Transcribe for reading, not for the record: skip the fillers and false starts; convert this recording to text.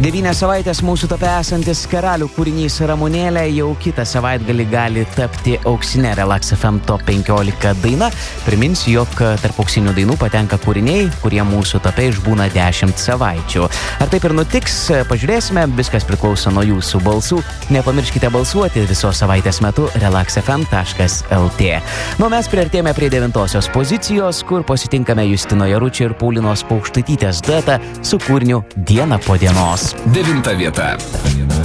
9 savaitės mūsų tope esantis Karalių kūrinys Ramunėlė jau kitą savaitgalį gali tapti auksinė Relax FM Top 15 daina. Priminsiu, jog tarp auksinių dainų patenka kūriniai, kurie mūsų tope išbūna 10 savaičių. Ar taip ir nutiks? Pažiūrėsime, viskas priklauso nuo jūsų balsų. Nepamirškite balsuoti visos savaitės metu relaxfm.lt. Nu, mes priartėjome prie 9 pozicijos, kur pasitinkame Justino Jaručio ir Paulinos Paukštaitytės duetą su kūriniu Diena po dienos. 9 vieta.